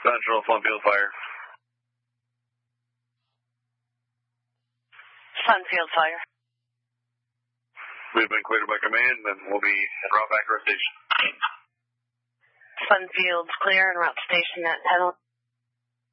Central, Funfield Fire. Funfield Fire. We've been cleared by command, and we'll be en route back to our station. Funfield's clear, en route to station at 10.